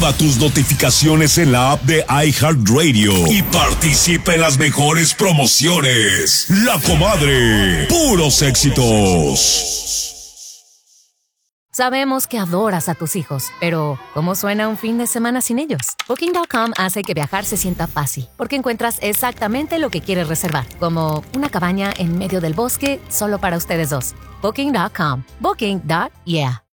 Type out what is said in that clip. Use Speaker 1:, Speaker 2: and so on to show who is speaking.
Speaker 1: Activa tus notificaciones en la app de iHeartRadio y participa en las mejores promociones. La Comadre, puros éxitos.
Speaker 2: Sabemos que adoras a tus hijos, pero ¿cómo suena un fin de semana sin ellos? Booking.com hace que viajar se sienta fácil, porque encuentras exactamente lo que quieres reservar, como una cabaña en medio del bosque solo para ustedes dos. Booking.com. Booking.yeah.